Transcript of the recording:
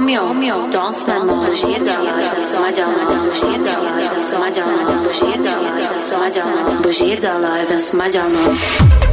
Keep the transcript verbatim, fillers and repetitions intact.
Romeo, danse maman, bouger de la madame, bouger de la madame, bouger de la madame, bouger de la madame.